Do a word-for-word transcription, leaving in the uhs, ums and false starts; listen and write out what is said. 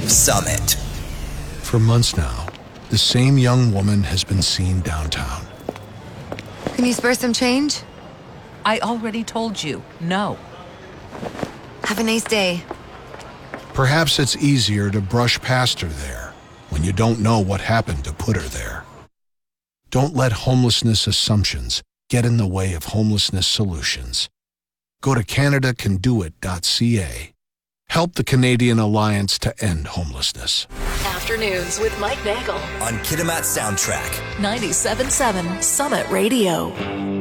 Summit. For months now, the same young woman has been seen downtown. Can you spare some change? I already told you, no. Have a nice day. Perhaps it's easier to brush past her there when you don't know what happened to put her there. Don't let homelessness assumptions get in the way of homelessness solutions. Go to Canada Can Do It dot C A. Help the Canadian Alliance to End Homelessness. Afternoons with Mike Nagel On Kitimat Soundtrack. ninety-seven point seven Summit Radio.